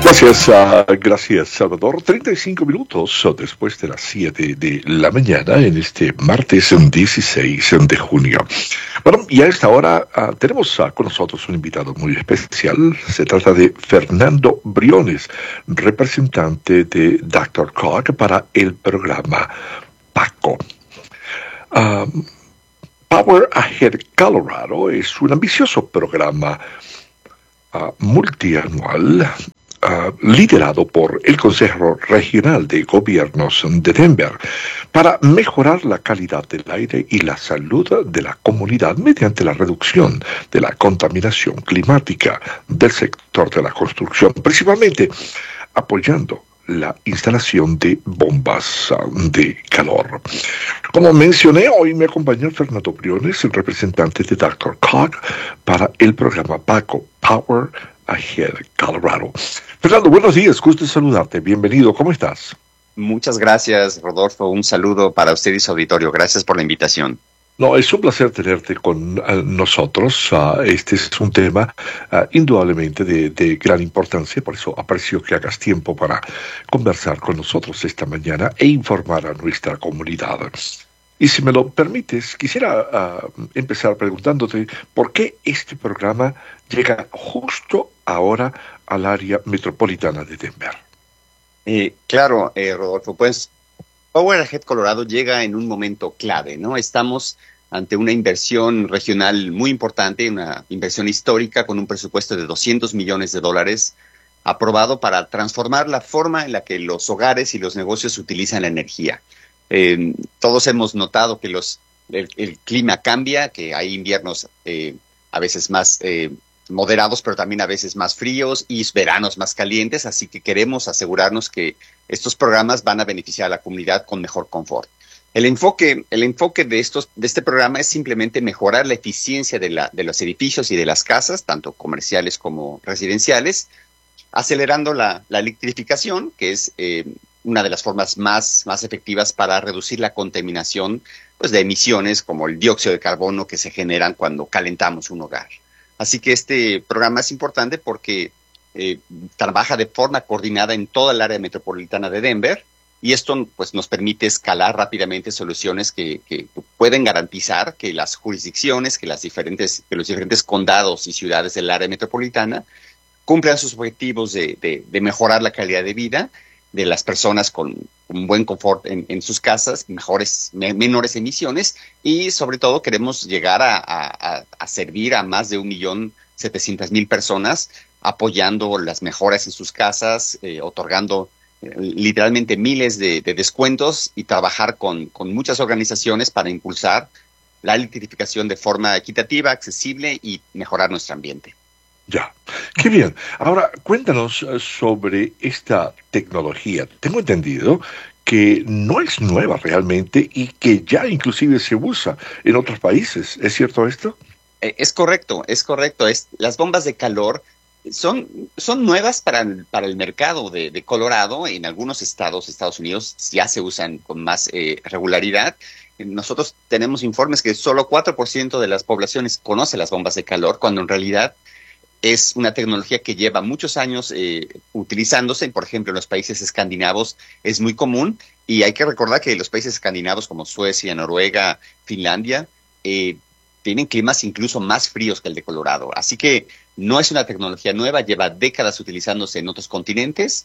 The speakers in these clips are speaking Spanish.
Gracias, Salvador. 35 minutos después de las 7 de la mañana en este martes 16 de junio. Bueno, y a esta hora tenemos con nosotros un invitado muy especial. Se trata de Fernando Briones, representante de Dr. Cog para el programa PACO. Power Ahead Colorado es un ambicioso programa multianual liderado por el Consejo Regional de Gobiernos de Denver para mejorar la calidad del aire y la salud de la comunidad mediante la reducción de la contaminación climática del sector de la construcción, principalmente apoyando la instalación de bombas de calor. Como mencioné, hoy me acompaña Fernando Briones, el representante de Dr. Cog para el programa PACO, Power Ahead Colorado. Fernando, buenos días, gusto en saludarte, bienvenido, ¿cómo estás? Muchas gracias, Rodolfo, un saludo para usted y su auditorio, gracias por la invitación. No, es un placer tenerte con nosotros. Este es un tema indudablemente de gran importancia, por eso aprecio que hagas tiempo para conversar con nosotros esta mañana e informar a nuestra comunidad. Y si me lo permites, quisiera empezar preguntándote por qué este programa llega justo ahora al área metropolitana de Denver. Claro, Rodolfo, pues Power Ahead Colorado llega en un momento clave, ¿no? Estamos ante una inversión regional muy importante, una inversión histórica con un presupuesto de $200 millones aprobado para transformar la forma en la que los hogares y los negocios utilizan la energía. Todos hemos notado que el clima cambia, que hay inviernos a veces más moderados, pero también a veces más fríos y veranos más calientes, así que queremos asegurarnos que estos programas van a beneficiar a la comunidad con mejor confort. El enfoque de este programa es simplemente mejorar la eficiencia de los edificios y de las casas, tanto comerciales como residenciales, acelerando la electrificación, que es una de las formas más efectivas para reducir la contaminación pues, de emisiones como el dióxido de carbono que se generan cuando calentamos un hogar. Así que este programa es importante porque trabaja de forma coordinada en toda el área metropolitana de Denver y esto pues, nos permite escalar rápidamente soluciones que pueden garantizar que las jurisdicciones, que los diferentes condados y ciudades del área metropolitana cumplan sus objetivos de mejorar la calidad de vida de las personas con un buen confort en sus casas, menores emisiones y sobre todo queremos llegar a servir a más de 1.700.000 personas apoyando las mejoras en sus casas, otorgando literalmente miles de descuentos y trabajar con muchas organizaciones para impulsar la electrificación de forma equitativa, accesible y mejorar nuestro ambiente. Ya, qué bien. Ahora, cuéntanos sobre esta tecnología. Tengo entendido que no es nueva realmente y que ya inclusive se usa en otros países. ¿Es cierto esto? Es correcto. Las bombas de calor son nuevas para el mercado de Colorado. En algunos Estados Unidos, ya se usan con más regularidad. Nosotros tenemos informes que solo 4% de las poblaciones conoce las bombas de calor, cuando en realidad es una tecnología que lleva muchos años utilizándose. Por ejemplo, en los países escandinavos es muy común y hay que recordar que los países escandinavos como Suecia, Noruega, Finlandia tienen climas incluso más fríos que el de Colorado. Así que no es una tecnología nueva, lleva décadas utilizándose en otros continentes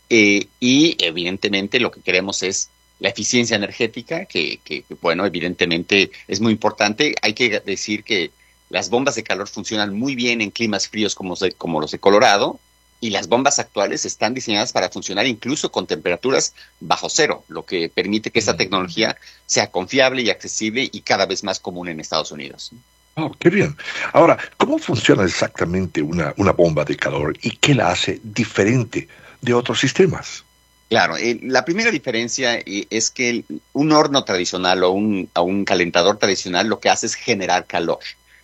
y evidentemente lo que queremos es la eficiencia energética, que bueno, evidentemente es muy importante. Hay que decir que las bombas de calor funcionan muy bien en climas fríos como los de Colorado y las bombas actuales están diseñadas para funcionar incluso con temperaturas bajo cero, lo que permite que esta tecnología sea confiable y accesible y cada vez más común en Estados Unidos. Oh, qué bien. Ahora, ¿cómo funciona exactamente una bomba de calor y qué la hace diferente de otros sistemas? Claro, la primera diferencia es que un horno tradicional o un calentador tradicional lo que hace es generar calor.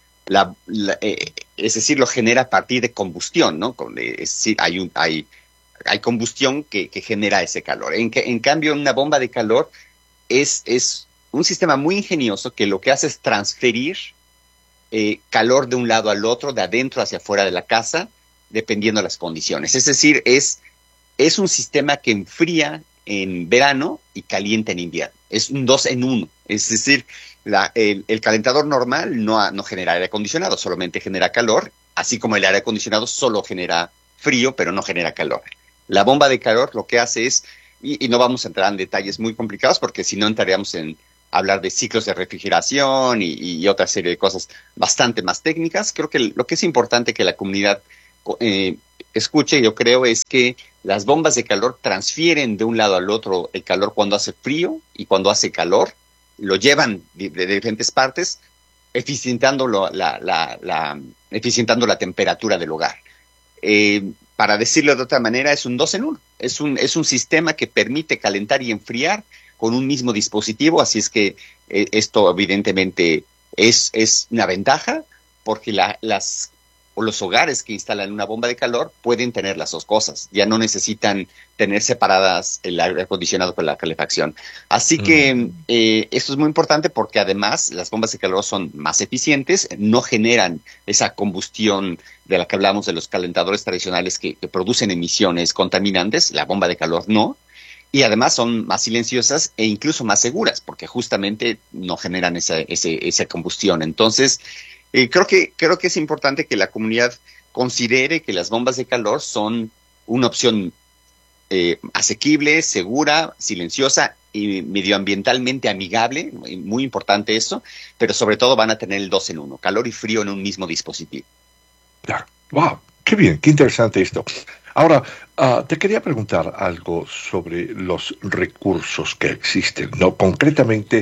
Es decir, lo genera a partir de combustión, ¿no? Es decir, hay combustión que genera ese calor. En cambio, una bomba de calor es un sistema muy ingenioso que lo que hace es transferir calor de un lado al otro, de adentro hacia afuera de la casa, dependiendo de las condiciones. Es decir, es un sistema que enfría en verano y calienta en invierno. Es un 2 en 1. Es decir, el calentador normal no genera aire acondicionado, solamente genera calor, así como el aire acondicionado solo genera frío, pero no genera calor. La bomba de calor lo que hace es, y no vamos a entrar en detalles muy complicados porque si no entraríamos en hablar de ciclos de refrigeración y otra serie de cosas bastante más técnicas. Creo que lo que es importante que la comunidad escuche, yo creo, es que las bombas de calor transfieren de un lado al otro el calor cuando hace frío y cuando hace calor, lo llevan de diferentes partes, eficientando eficientando la temperatura del hogar. Para decirlo de otra manera, es un 2 en 1. Es un sistema que permite calentar y enfriar con un mismo dispositivo, así es que esto evidentemente es una ventaja porque los hogares que instalan una bomba de calor pueden tener las dos cosas, ya no necesitan tener separadas el aire acondicionado con la calefacción. Así que esto es muy importante porque además las bombas de calor son más eficientes, no generan esa combustión de la que hablamos de los calentadores tradicionales que producen emisiones contaminantes, la bomba de calor no. Y además son más silenciosas e incluso más seguras, porque justamente no generan esa combustión. Entonces, creo que es importante que la comunidad considere que las bombas de calor son una opción asequible, segura, silenciosa y medioambientalmente amigable, muy importante eso, pero sobre todo van a tener el 2 en 1, calor y frío en un mismo dispositivo. Claro. Wow, qué bien, qué interesante esto. Ahora, te quería preguntar algo sobre los recursos que existen, ¿no? Concretamente,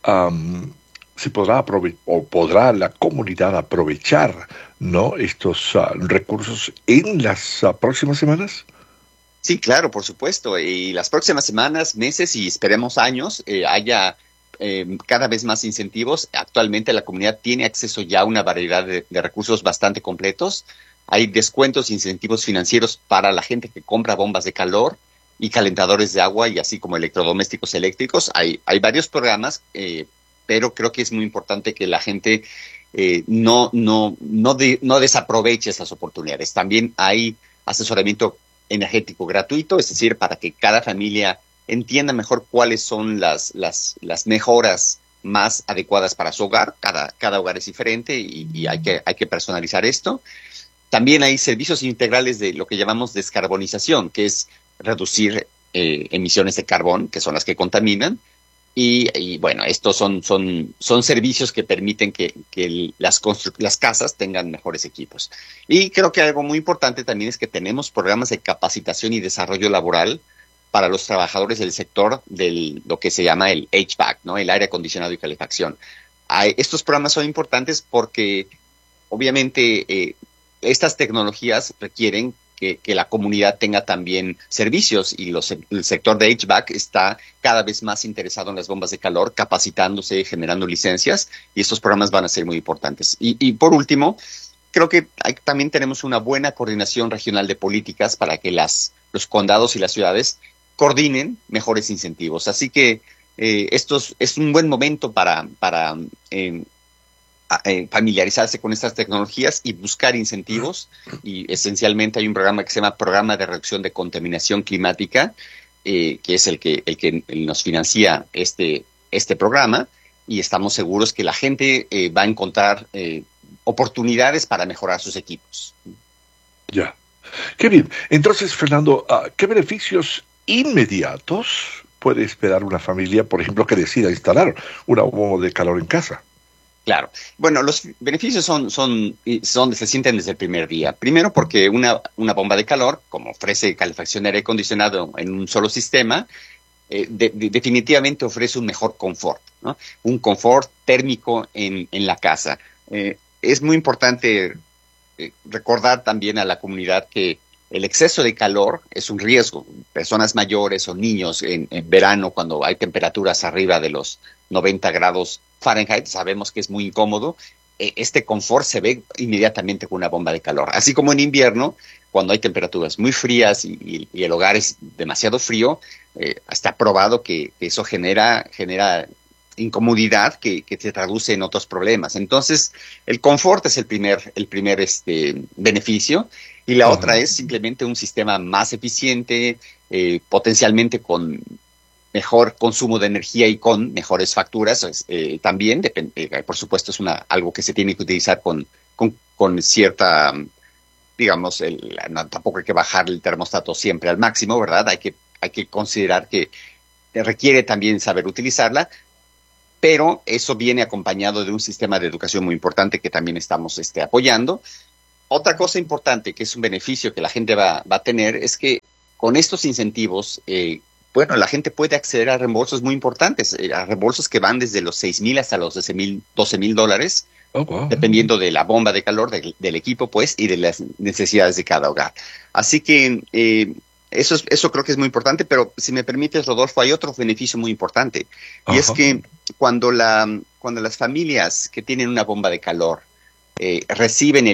¿se podrá la comunidad aprovechar, ¿no?, estos recursos en las próximas semanas? Sí, claro, por supuesto. Y las próximas semanas, meses y esperemos años haya cada vez más incentivos. Actualmente la comunidad tiene acceso ya a una variedad de recursos bastante completos. Hay descuentos e incentivos financieros para la gente que compra bombas de calor y calentadores de agua y así como electrodomésticos eléctricos. Hay varios programas, pero creo que es muy importante que la gente no desaproveche esas oportunidades. También hay asesoramiento energético gratuito, es decir, para que cada familia entienda mejor cuáles son las mejoras más adecuadas para su hogar. Cada hogar es diferente y hay que personalizar esto. También hay servicios integrales de lo que llamamos descarbonización, que es reducir emisiones de carbón, que son las que contaminan. Y bueno, estos son servicios que permiten que las casas tengan mejores equipos. Y creo que algo muy importante también es que tenemos programas de capacitación y desarrollo laboral para los trabajadores del sector de lo que se llama el HVAC, ¿no?, el aire acondicionado y calefacción. Estos programas son importantes porque obviamente estas tecnologías requieren que la comunidad tenga también servicios y el sector de HVAC está cada vez más interesado en las bombas de calor, capacitándose, generando licencias, y estos programas van a ser muy importantes. Y por último, creo que también tenemos una buena coordinación regional de políticas para que los condados y las ciudades coordinen mejores incentivos. Así que esto es un buen momento para familiarizarse con estas tecnologías y buscar incentivos, y esencialmente hay un programa que se llama Programa de Reducción de Contaminación Climática, que es el que nos financia este programa, y estamos seguros que la gente va a encontrar oportunidades para mejorar sus equipos. Ya, qué bien. Entonces, Fernando, ¿qué beneficios inmediatos puede esperar una familia, por ejemplo, que decida instalar una bomba de calor en casa? Claro. Bueno, los beneficios se sienten desde el primer día. Primero porque una bomba de calor, como ofrece calefacción y aire acondicionado en un solo sistema, definitivamente ofrece un mejor confort, ¿no? Un confort térmico en la casa. Es muy importante recordar también a la comunidad que el exceso de calor es un riesgo. Personas mayores o niños en verano, cuando hay temperaturas arriba de los 90 grados Fahrenheit, sabemos que es muy incómodo. Este confort se ve inmediatamente con una bomba de calor. Así como en invierno, cuando hay temperaturas muy frías y el hogar es demasiado frío, está probado que eso genera incomodidad que se traduce en otros problemas. Entonces, el confort es el primer beneficio, y la otra es simplemente un sistema más eficiente, potencialmente con mejor consumo de energía y con mejores facturas. También, por supuesto, es algo que se tiene que utilizar con cierta, digamos, tampoco hay que bajar el termostato siempre al máximo, ¿verdad? Hay que considerar que requiere también saber utilizarla, pero eso viene acompañado de un sistema de educación muy importante que también estamos apoyando. Otra cosa importante, que es un beneficio que la gente va a tener, es que con estos incentivos, bueno, la gente puede acceder a reembolsos muy importantes, a reembolsos que van desde los $6,000 hasta los $12,000, dependiendo de la bomba de calor del equipo, pues, y de las necesidades de cada hogar. Así que eso creo que es muy importante, pero si me permites, Rodolfo, hay otro beneficio muy importante, y es que cuando las familias que tienen una bomba de calor reciben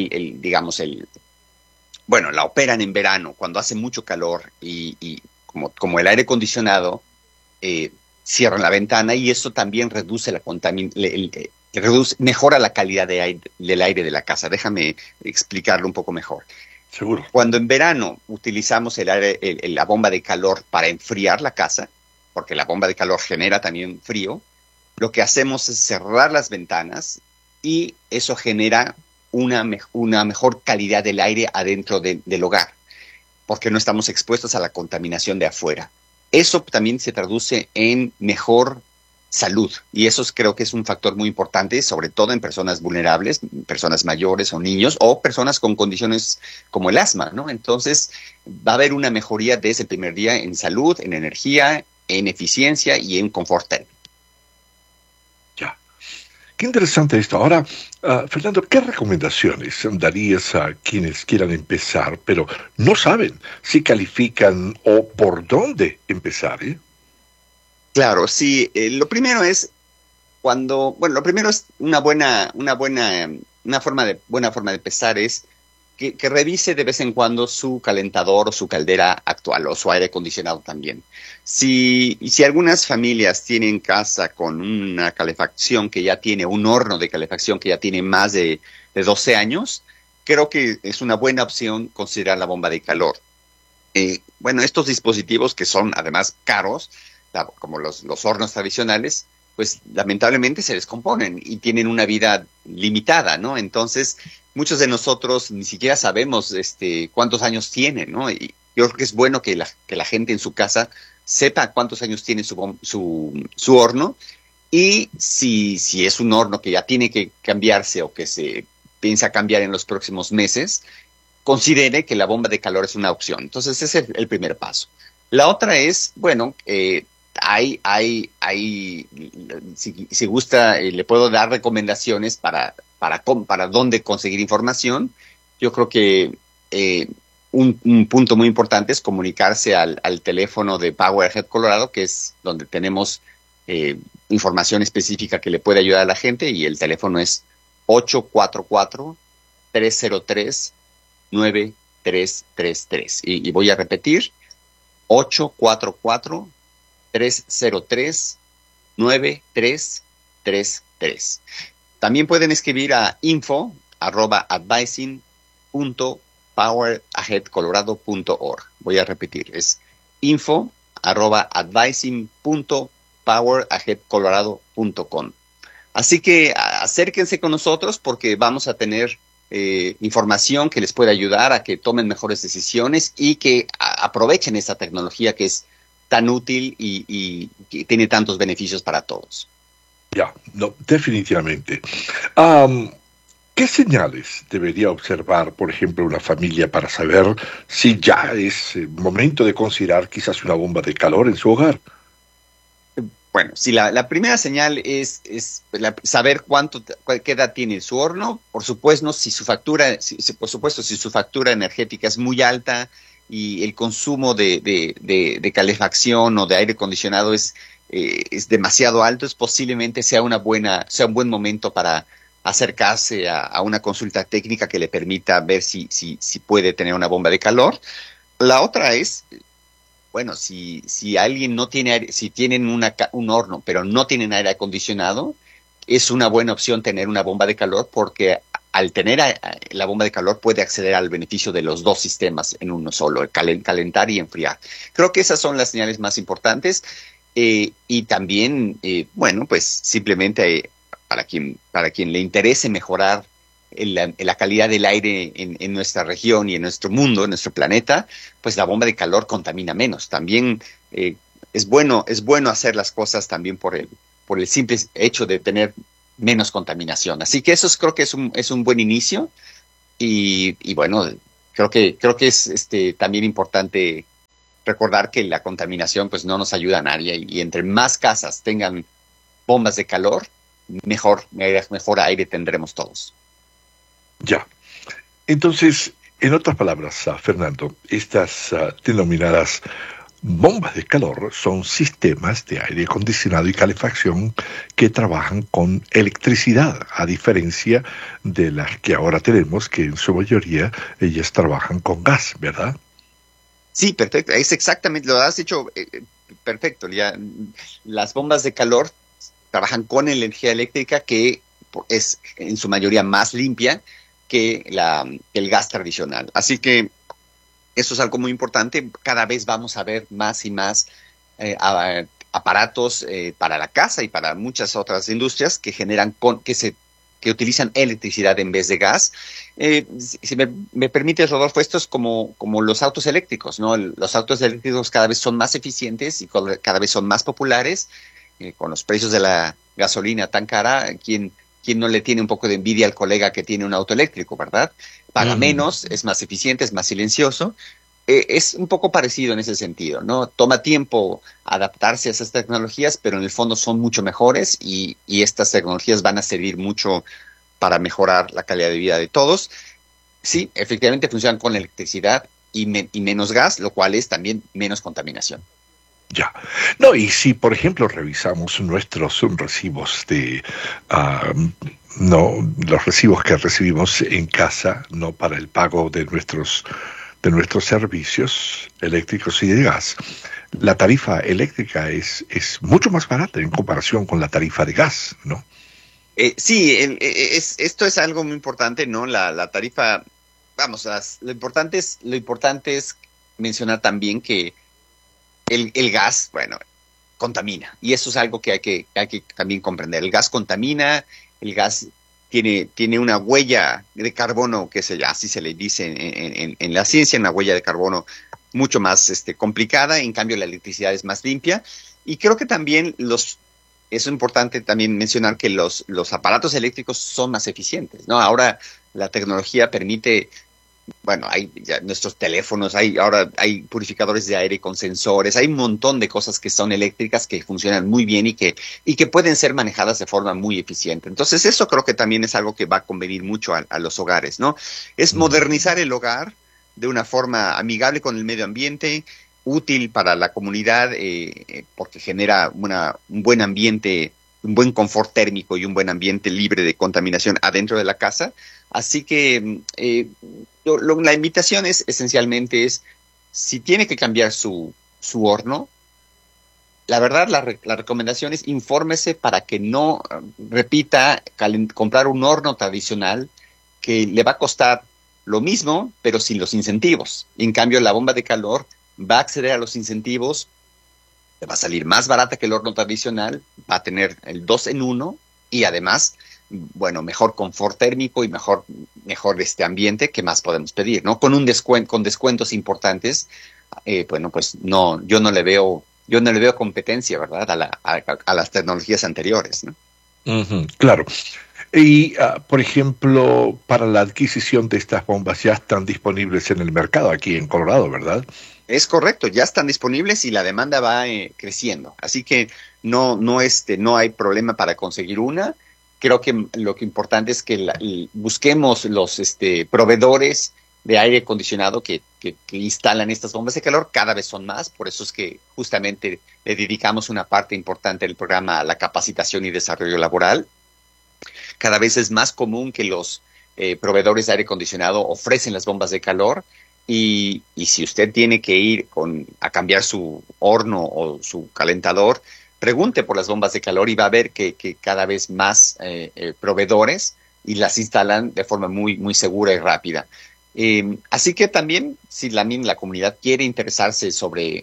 bueno, la operan en verano, cuando hace mucho calor, y como el aire acondicionado, cierran la ventana, y eso también reduce mejora la calidad del aire de la casa. Déjame explicarlo un poco mejor. Seguro. Cuando en verano utilizamos la bomba de calor para enfriar la casa, porque la bomba de calor genera también frío, lo que hacemos es cerrar las ventanas, y eso genera una mejor calidad del aire adentro del hogar, porque no estamos expuestos a la contaminación de afuera. Eso también se traduce en mejor salud, y eso creo que es un factor muy importante, sobre todo en personas vulnerables, personas mayores o niños, o personas con condiciones como el asma, ¿no? Entonces, va a haber una mejoría desde el primer día en salud, en energía, en eficiencia y en confort térmico. Ya. Qué interesante esto. Ahora, Fernando, ¿qué recomendaciones darías a quienes quieran empezar, pero no saben si califican o por dónde empezar, Claro, sí. Lo primero es lo primero es una forma de empezar es que revise de vez en cuando su calentador o su caldera actual, o su aire acondicionado también. Si algunas familias tienen casa con una calefacción que ya tiene, un horno de calefacción que ya tiene más de 12 años, creo que es una buena opción considerar la bomba de calor. Bueno, estos dispositivos, que son además caros, como los hornos tradicionales, pues lamentablemente se descomponen y tienen una vida limitada, ¿no? Entonces, muchos de nosotros ni siquiera sabemos cuántos años tienen, ¿no? Y yo creo que es bueno que la gente en su casa sepa cuántos años tiene su horno, y si es un horno que ya tiene que cambiarse o que se piensa cambiar en los próximos meses, considere que la bomba de calor es una opción. Entonces, ese es el primer paso. La otra es, bueno, si gusta, le puedo dar recomendaciones para dónde conseguir información. Yo creo que un punto muy importante es comunicarse al teléfono de Power Ahead Colorado, que es donde tenemos información específica que le puede ayudar a la gente, y el teléfono es 844-303-9333. Y voy a repetir, 844-303-9333. También pueden escribir a info@advising.poweraheadcolorado.org. Voy a repetir, es info@advising.poweraheadcolorado.com. Así que acérquense con nosotros, porque vamos a tener información que les puede ayudar a que tomen mejores decisiones y que aprovechen esta tecnología que es tan útil y que tiene tantos beneficios para todos. Ya, no, definitivamente. ¿Qué señales debería observar, por ejemplo, una familia para saber si ya es momento de considerar quizás una bomba de calor en su hogar? Bueno, si la primera señal es saber qué edad tiene su horno. Por supuesto, si su factura energética es muy alta y el consumo de calefacción o de aire acondicionado es demasiado alto, posiblemente sea un buen momento para acercarse a una consulta técnica que le permita ver si puede tener una bomba de calor. La otra es bueno, si alguien no tiene aire, si tienen un horno, pero no tienen aire acondicionado, es una buena opción tener una bomba de calor porque al tener la bomba de calor puede acceder al beneficio de los dos sistemas en uno solo, calentar y enfriar. Creo que esas son las señales más importantes y también, bueno, pues simplemente para quien le interese mejorar la calidad del aire en nuestra región y en nuestro mundo, en nuestro planeta, pues la bomba de calor contamina menos. También es bueno hacer las cosas también por el simple hecho de tener menos contaminación. Así que creo que es un buen inicio y bueno, creo que es también importante recordar que la contaminación pues no nos ayuda a nadie y entre más casas tengan bombas de calor, mejor aire tendremos todos. Ya. Entonces, en otras palabras, Fernando, estas denominadas bombas de calor son sistemas de aire acondicionado y calefacción que trabajan con electricidad, a diferencia de las que ahora tenemos, que en su mayoría ellas trabajan con gas, ¿verdad? Sí, perfecto. Es exactamente, lo has dicho perfecto. Ya, las bombas de calor trabajan con energía eléctrica que es en su mayoría más limpia que el gas tradicional. Así que eso es algo muy importante. Cada vez vamos a ver más y más aparatos para la casa y para muchas otras industrias que generan que utilizan electricidad en vez de gas. Si me permite, Rodolfo, esto es como los autos eléctricos, ¿no? Los autos eléctricos cada vez son más eficientes y cada vez son más populares. Con los precios de la gasolina tan cara, ¿quién no le tiene un poco de envidia al colega que tiene un auto eléctrico, verdad? Paga menos, es más eficiente, es más silencioso. Es un poco parecido en ese sentido, ¿no? Toma tiempo adaptarse a esas tecnologías, pero en el fondo son mucho mejores y estas tecnologías van a servir mucho para mejorar la calidad de vida de todos. Sí, efectivamente funcionan con electricidad y menos gas, lo cual es también menos contaminación. Ya. No, y si, por ejemplo, revisamos nuestros recibos no, los recibos que recibimos en casa, no para el pago de nuestros servicios eléctricos y de gas, la tarifa eléctrica es mucho más barata en comparación con la tarifa de gas, ¿no? Sí, esto es algo muy importante, ¿no? La tarifa, vamos, lo importante es mencionar también que el gas, bueno, contamina. Y eso es algo que hay que también comprender. El gas contamina, el gas tiene una huella de carbono, así se le dice en la ciencia, una huella de carbono mucho más complicada. En cambio, la electricidad es más limpia. Y creo que también es importante también mencionar que los aparatos eléctricos son más eficientes, ¿no? Ahora la tecnología permite. Bueno, hay ya nuestros teléfonos, ahora hay purificadores de aire con sensores, hay un montón de cosas que son eléctricas que funcionan muy bien y que pueden ser manejadas de forma muy eficiente. Entonces, eso creo que también es algo que va a convenir mucho a los hogares, ¿no? Es modernizar el hogar de una forma amigable con el medio ambiente, útil para la comunidad, porque genera un buen ambiente, un buen confort térmico y un buen ambiente libre de contaminación adentro de la casa. Así que la invitación esencialmente si tiene que cambiar su horno, la verdad la recomendación es infórmese para que no repita comprar un horno tradicional que le va a costar lo mismo, pero sin los incentivos. En cambio, la bomba de calor va a acceder a los incentivos, le va a salir más barata que el horno tradicional, va a tener el 2 en 1 y además, bueno, mejor confort térmico y mejor ambiente que más podemos pedir, ¿no? Con descuentos importantes, bueno, pues no, yo no le veo competencia, ¿verdad? A las tecnologías anteriores, ¿no? Claro. Y, por ejemplo, para la adquisición de estas bombas ya están disponibles en el mercado aquí en Colorado, ¿verdad? Es correcto, ya están disponibles y la demanda va creciendo. Así que no hay problema para conseguir una. Creo que lo que importante es que busquemos los proveedores de aire acondicionado que instalan estas bombas de calor. Cada vez son más, por eso es que justamente le dedicamos una parte importante del programa a la capacitación y desarrollo laboral. Cada vez es más común que los proveedores de aire acondicionado ofrecen las bombas de calor y si usted tiene que ir a cambiar su horno o su calentador, pregunte por las bombas de calor y va a ver que cada vez más proveedores y las instalan de forma muy, muy segura y rápida. Así que también, si la comunidad quiere interesarse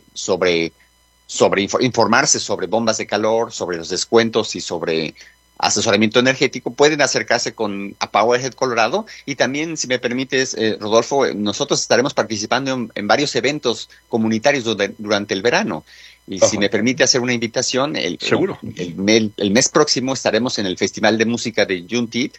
informarse sobre bombas de calor, sobre los descuentos y sobre asesoramiento energético, pueden acercarse a Powerhead Colorado. Y también, si me permites, Rodolfo, nosotros estaremos participando en varios eventos comunitarios durante el verano. Y si me permite hacer una invitación, Seguro. El mes próximo estaremos en el Festival de Música de Juntit.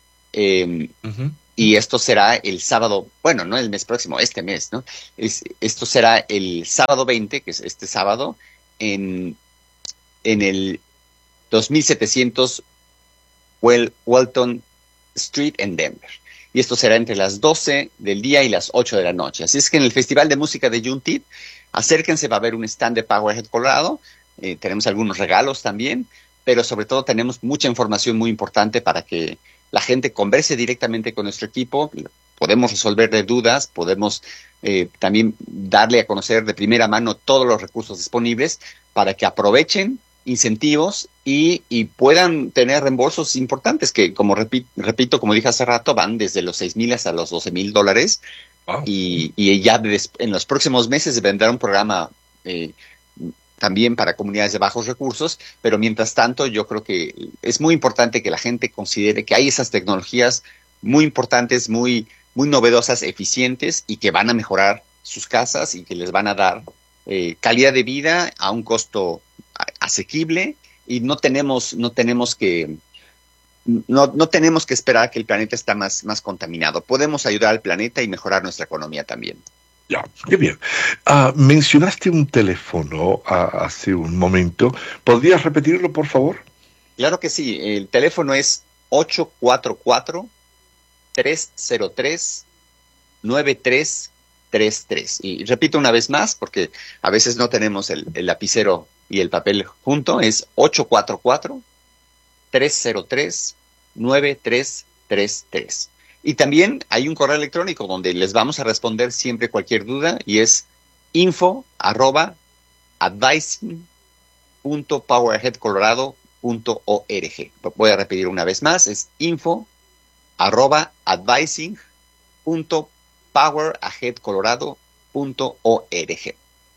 Y esto será el sábado, bueno, no el mes próximo, este mes, ¿no? Esto será el sábado 20, que es este sábado, en el 2700 Walton Street en Denver. Y esto será entre las 12 del día y las 8 de la noche. Así es que en el Festival de Música de Juntit, acérquense, va a haber un stand de Powerhead Colorado. Tenemos algunos regalos también, pero sobre todo tenemos mucha información muy importante para que la gente converse directamente con nuestro equipo. Podemos resolverle dudas, podemos también darle a conocer de primera mano todos los recursos disponibles para que aprovechen incentivos y puedan tener reembolsos importantes que, como repito, como dije hace rato, van desde los $6,000 hasta los $12,000. Wow. Y ya en los próximos meses vendrá un programa también para comunidades de bajos recursos, pero mientras tanto yo creo que es muy importante que la gente considere que hay esas tecnologías muy importantes, muy, muy novedosas, eficientes y que van a mejorar sus casas y que les van a dar calidad de vida a un costo asequible, y no tenemos que esperar que el planeta está más contaminado. Podemos ayudar al planeta y mejorar nuestra economía también. Ya, qué bien. Mencionaste un teléfono hace un momento. ¿Podrías repetirlo, por favor? Claro que sí. El teléfono es 844-303-9333. Y repito una vez más, porque a veces no tenemos el lapicero y el papel junto. Es 844-303-9333. Y también hay un correo electrónico donde les vamos a responder siempre cualquier duda, y es info@advising.powerheadcolorado.org. Voy a repetir una vez más, es info@advising.powerheadcolorado.org.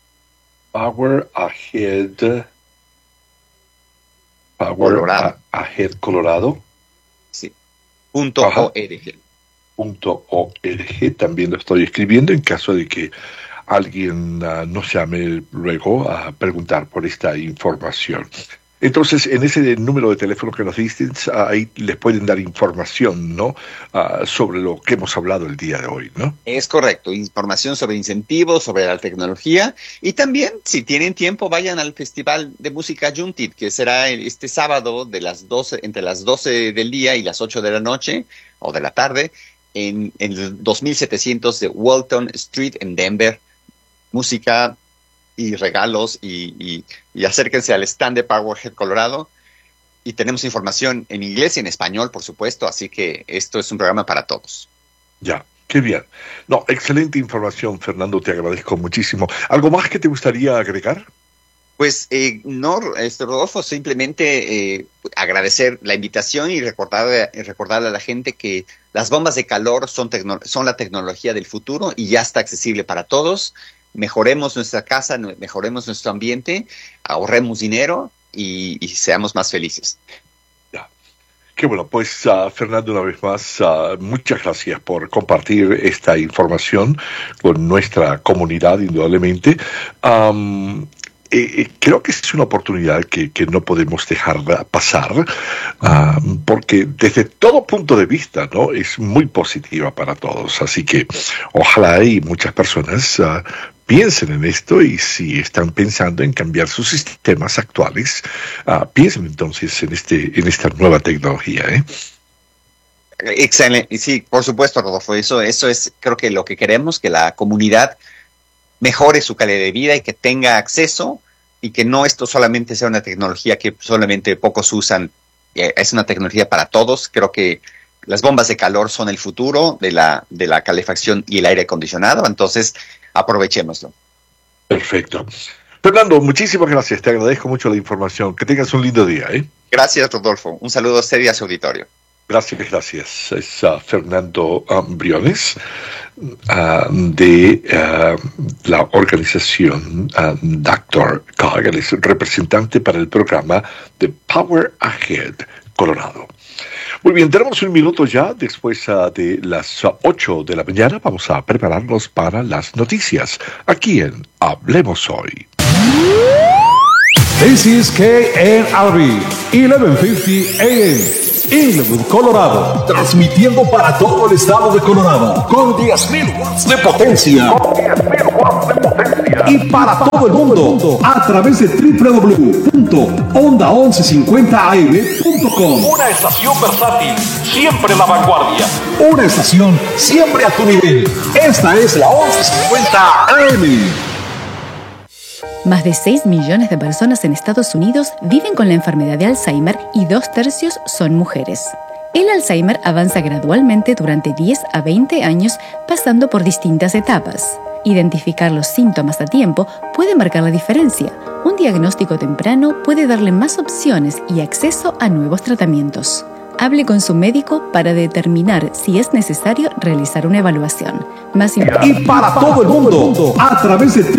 Powerhead Colorado. Sí. .org. .org, también lo estoy escribiendo en caso de que alguien nos llame luego a preguntar por esta información. Entonces, en ese número de teléfono que nos diste, ahí les pueden dar información, ¿no? Sobre lo que hemos hablado el día de hoy, ¿no? Es correcto, información sobre incentivos, sobre la tecnología, y también, si tienen tiempo, vayan al Festival de Música Juntit, que será este sábado entre las 12 del día y las 8 de la noche, o de la tarde, en el 2700 de Walton Street en Denver. Música y regalos, y acérquense al stand de Powerhead Colorado, y tenemos información en inglés y en español, por supuesto, así que esto es un programa para todos. Ya, qué bien. No, excelente información, Fernando, te agradezco muchísimo. ¿Algo más que te gustaría agregar? Pues no, Rodolfo, simplemente agradecer la invitación y recordarle a la gente que las bombas de calor son la tecnología del futuro y ya está accesible para todos. Mejoremos nuestra casa, mejoremos nuestro ambiente, ahorremos dinero y seamos más felices. Ya. Qué bueno, pues Fernando, una vez más, muchas gracias por compartir esta información con nuestra comunidad, indudablemente. Creo que es una oportunidad que no podemos dejar pasar, porque desde todo punto de vista, ¿no?, es muy positiva para todos. Así que ojalá y muchas personas piensen en esto, y si están pensando en cambiar sus sistemas actuales, piensen entonces en esta nueva tecnología, ¿eh? Excelente, sí, por supuesto, Rodolfo. Eso es, creo que lo que queremos, que la comunidad mejore su calidad de vida y que tenga acceso, y que no esto solamente sea una tecnología que solamente pocos usan. Es una tecnología para todos. Creo que las bombas de calor son el futuro de la calefacción y el aire acondicionado, entonces aprovechémoslo. Perfecto. Fernando, muchísimas gracias. Te agradezco mucho la información. Que tengas un lindo día, ¿eh? Gracias, Rodolfo. Un saludo a usted y a su auditorio. Gracias. Es Fernando Briones de la organización Dr.Cog. Él es representante para el programa de Power Ahead Colorado. Muy bien, tenemos un minuto ya después de las 8 de la mañana. Vamos a prepararnos para las noticias aquí en Hablemos Hoy. This is KNRB 1150 AM, Inglewood, Colorado, transmitiendo para todo el estado de Colorado con 10.000 watts de potencia. Y para todo el mundo a través de www.onda1150am.com. Una estación versátil, siempre en la vanguardia. Una estación siempre a tu nivel. Esta es la 1150 AM. Más de 6 millones de personas en Estados Unidos viven con la enfermedad de Alzheimer y 2/3 son mujeres. El Alzheimer avanza gradualmente durante 10 a 20 años, pasando por distintas etapas. Identificar los síntomas a tiempo puede marcar la diferencia. Un diagnóstico temprano puede darle más opciones y acceso a nuevos tratamientos. Hable con su médico para determinar si es necesario realizar una evaluación. Y para todo el mundo a través de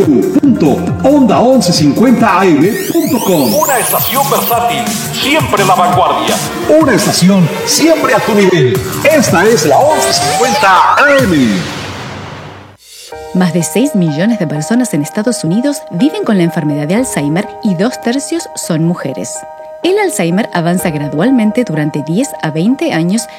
www.onda1150am.com. Una estación versátil, siempre en la vanguardia. Una estación siempre a tu nivel. Esta es la 1150 AM. Más de 6 millones de personas en Estados Unidos viven con la enfermedad de Alzheimer y 2/3 son mujeres. El Alzheimer avanza gradualmente durante 10 a 20 años,